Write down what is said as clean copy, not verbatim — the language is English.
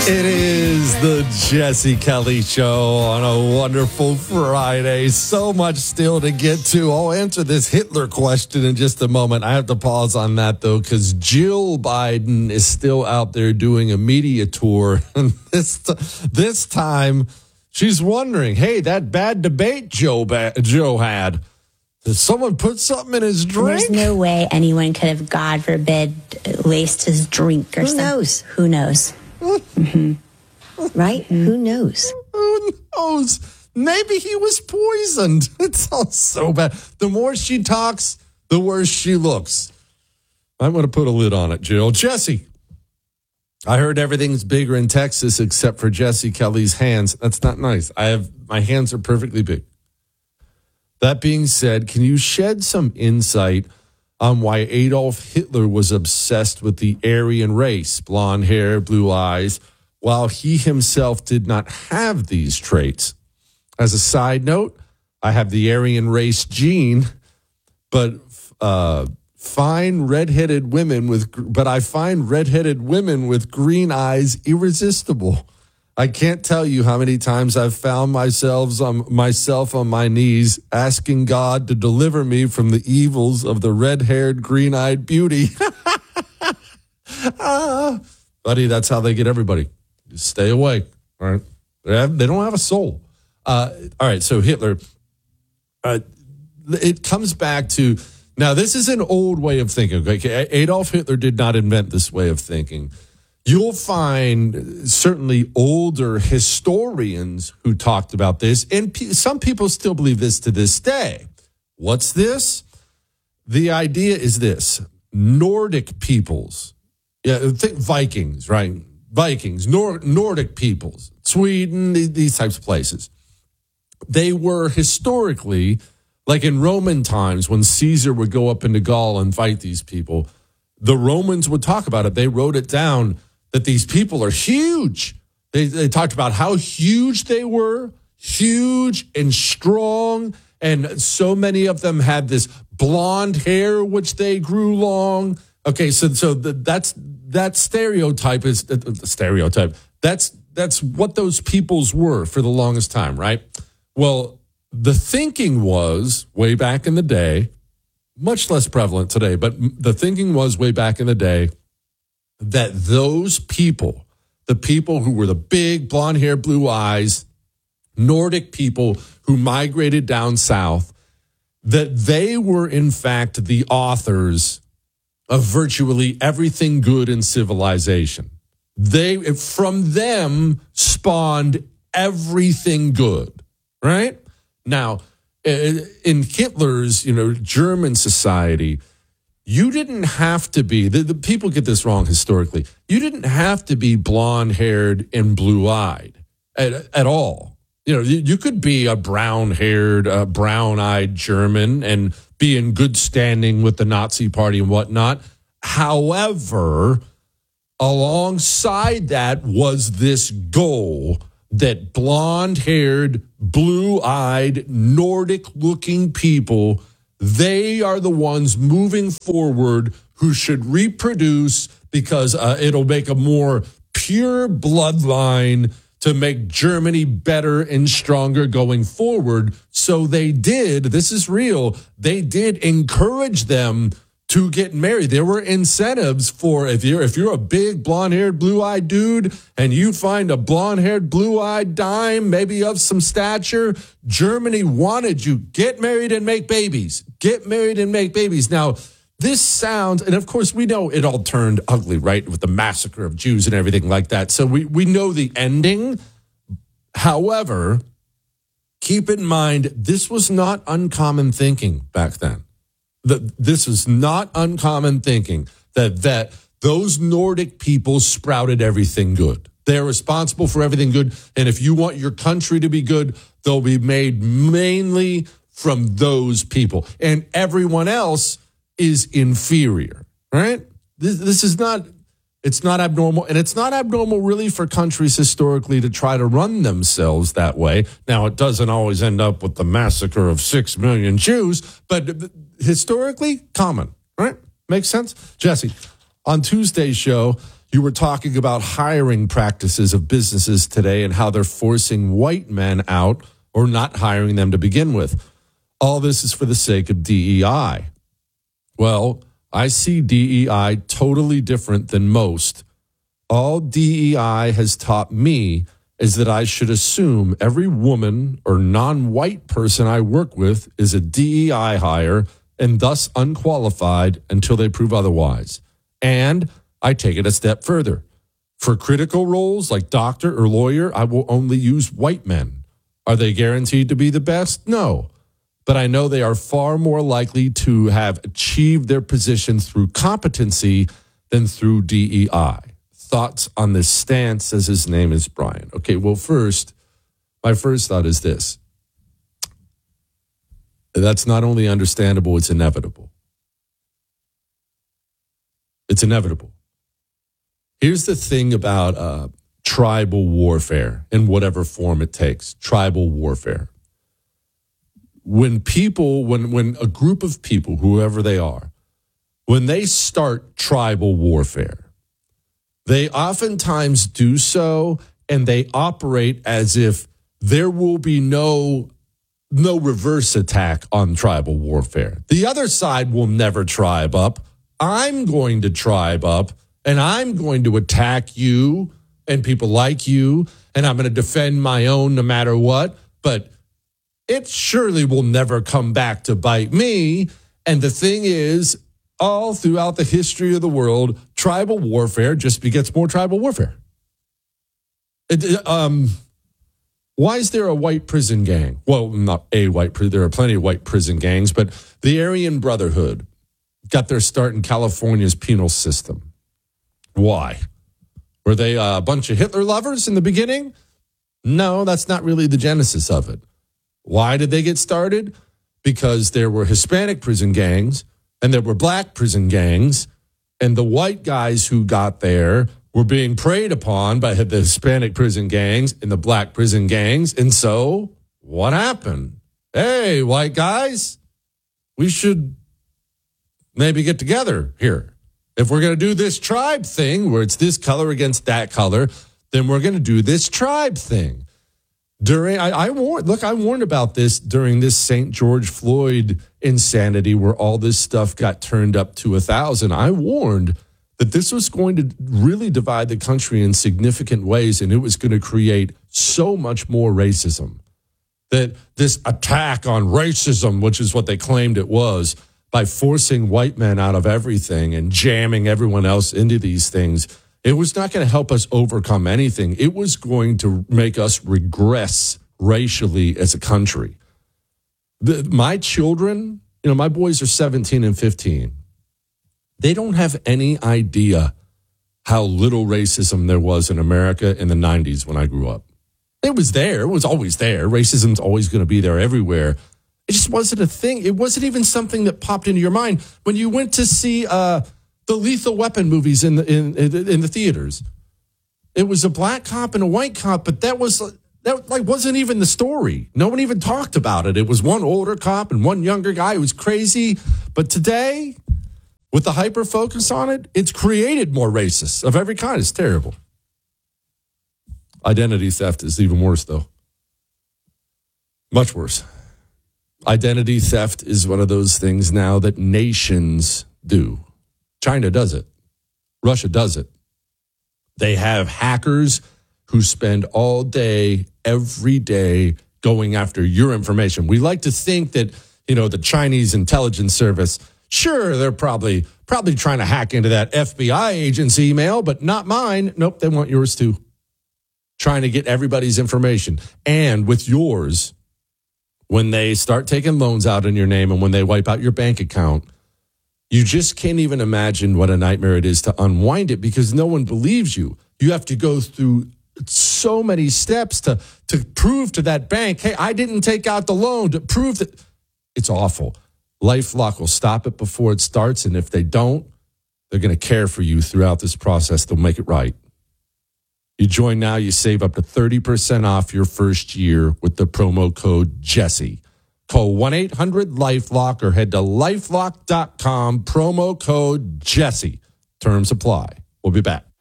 It is the Jesse Kelly Show on a wonderful Friday. So much still to get to. I'll answer this Hitler question in just a moment. I have to pause on that, though, because Jill Biden is still out there doing a media tour. And this time, she's wondering, hey, that bad debate Joe had, did someone put something in his drink? There's no way anyone could have, God forbid, laced his drink or something. Who knows? Mm-hmm. Right? Mm-hmm. Who knows? Who knows? Maybe he was poisoned. It sounds so bad. The more she talks, the worse she looks. I'm going to put a lid on it, Jill. Jesse, I heard everything's bigger in Texas except for Jesse Kelly's hands. That's not nice. My hands are perfectly big. That being said, can you shed some insight on why Adolf Hitler was obsessed with the Aryan race, blonde hair, blue eyes, while he himself did not have these traits? As a side note, I have the Aryan race gene, but I find redheaded women with green eyes irresistible. I can't tell you how many times I've found myself on my knees asking God to deliver me from the evils of the red-haired, green-eyed beauty. Buddy, that's how they get everybody. Just stay away. All right, they don't have a soul. All right, so Hitler. It comes back to now. This is an old way of thinking. Okay, Adolf Hitler did not invent this way of thinking. You'll find certainly older historians who talked about this, and some people still believe this to this day. What's this? The idea is this: Nordic peoples, think Vikings, right? Vikings, Nordic peoples, Sweden, these types of places. They were historically, like in Roman times, when Caesar would go up into Gaul and fight these people, the Romans would talk about it. They wrote it down that these people are huge. They talked about how huge they were, huge and strong, and so many of them had this blonde hair, which they grew long. Okay, so that stereotype is the stereotype. That's what those peoples were for the longest time, right? Well, the thinking was way back in the day, much less prevalent today, but the thinking was way back in the day that those people, the people who were the big blonde hair, blue eyes, Nordic people who migrated down south, that they were in fact the authors of virtually everything good in civilization. From them spawned everything good, right? Now, in Hitler's, German society, you didn't have to be, the people get this wrong historically, you didn't have to be blonde-haired and blue-eyed at all. You could be a brown-haired, brown-eyed German and be in good standing with the Nazi Party and whatnot. However, alongside that was this goal that blonde-haired, blue-eyed, Nordic-looking people, they are the ones moving forward who should reproduce because it'll make a more pure bloodline to make Germany better and stronger going forward. So they did, this is real, they did encourage them to get married. There were incentives for if you're a big blonde-haired, blue-eyed dude and you find a blonde-haired, blue-eyed dime, maybe of some stature, Germany wanted you. Get married and make babies. Get married and make babies. Now, this sounds, and of course we know it all turned ugly, right, with the massacre of Jews and everything like that. So we know the ending. However, keep in mind, this was not uncommon thinking back then. This is not uncommon thinking that those Nordic people sprouted everything good. They're responsible for everything good. And if you want your country to be good, they'll be made mainly from those people. And everyone else is inferior, right? This is not, it's not abnormal. And it's not abnormal really for countries historically to try to run themselves that way. Now, it doesn't always end up with the massacre of 6 million Jews, but historically common, right? Makes sense? Jesse, on Tuesday's show, You were talking about hiring practices of businesses today and how they're forcing white men out or not hiring them to begin with. All this is for the sake of DEI. Well, I see DEI totally different than most. All DEI has taught me is that I should assume every woman or non-white person I work with is a DEI hire and thus unqualified until they prove otherwise. And I take it a step further. For critical roles like doctor or lawyer, I will only use white men. Are they guaranteed to be the best? No. But I know they are far more likely to have achieved their position through competency than through DEI. Thoughts on this stance, as his name is Brian. Okay, well, my first thought is this. That's not only understandable, it's inevitable. It's inevitable. Here's the thing about tribal warfare in whatever form it takes, tribal warfare. When a group of people, whoever they are, when they start tribal warfare, they oftentimes do so and they operate as if there will be no reverse attack on tribal warfare. The other side will never tribe up. I'm going to tribe up and I'm going to attack you and people like you, and I'm going to defend my own no matter what. But it surely will never come back to bite me. And the thing is, all throughout the history of the world, tribal warfare just begets more tribal warfare. Why is there a white prison gang? Well, not a white prison. There are plenty of white prison gangs, but the Aryan Brotherhood got their start in California's penal system. Why? Were they a bunch of Hitler lovers in the beginning? No, that's not really the genesis of it. Why did they get started? Because there were Hispanic prison gangs and there were black prison gangs, and the white guys who got there were being preyed upon by the Hispanic prison gangs and the black prison gangs. And so what happened? Hey, white guys, we should maybe get together here. If we're going to do this tribe thing where it's this color against that color, then we're going to do this tribe thing. I warned about this during this St. George Floyd insanity where all this stuff got turned up to 1,000. I warned that this was going to really divide the country in significant ways, and it was going to create so much more racism. That this attack on racism, which is what they claimed it was, by forcing white men out of everything and jamming everyone else into these things, it was not going to help us overcome anything. It was going to make us regress racially as a country. My children, my boys are 17 and 15. They don't have any idea how little racism there was in America in the 90s when I grew up. It was there. It was always there. Racism's always going to be there everywhere. It just wasn't a thing. It wasn't even something that popped into your mind when you went to see the Lethal Weapon movies in the theaters. It was a black cop and a white cop, but that wasn't even the story. No one even talked about it. It was one older cop and one younger guy who was crazy. But today, with the hyper focus on it, it's created more racists of every kind. It's terrible. Identity theft is even worse, though. Much worse. Identity theft is one of those things now that nations do. China does it. Russia does it. They have hackers who spend all day, every day, going after your information. We like to think that, the Chinese intelligence service, sure, they're probably trying to hack into that FBI agent's email, but not mine. Nope, they want yours too. Trying to get everybody's information. And with yours, when they start taking loans out in your name and when they wipe out your bank account, you just can't even imagine what a nightmare it is to unwind it because no one believes you. You have to go through so many steps to prove to that bank, hey, I didn't take out the loan, to prove that. It's awful. LifeLock will stop it before it starts, and if they don't, they're going to care for you throughout this process. They'll make it right. You join now, you save up to 30% off your first year with the promo code Jesse. Call 1-800-LifeLock or head to LifeLock.com, promo code Jesse. Terms apply. We'll be back.